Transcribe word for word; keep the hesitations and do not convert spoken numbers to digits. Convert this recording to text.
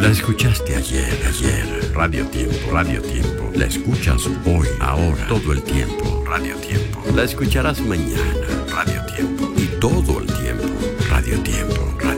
La escuchaste ayer, ayer. Radio Tiempo, Radio Tiempo. La escuchas hoy, ahora, todo el tiempo. Radio Tiempo. La escucharás mañana. Radio Tiempo. Y todo